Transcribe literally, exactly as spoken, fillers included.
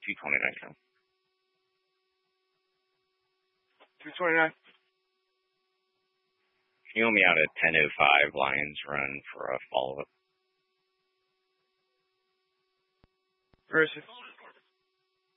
two twenty-nine count. two twenty-nine. Can you hold me out at ten oh five Lions run for a follow-up? Versus.